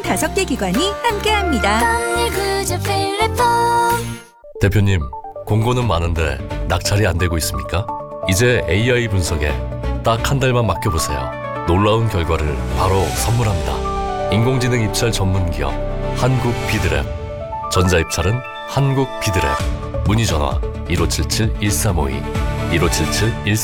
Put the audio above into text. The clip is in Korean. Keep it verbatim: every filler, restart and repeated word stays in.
다섯 개 기관이 함께합니다. 대표님, 공고는 많은데 낙찰이 안 되고 있습니까? 이제 에이아이 분석에 딱 한 달만 맡겨보세요. 놀라운 결과를 바로 선물합니다. 인공지능 입찰 전문 기업 한국 비드랩. 전자입찰은 한국 비드랩. 문의 전화 일오칠칠 일삼오이 일오칠칠 일삼오이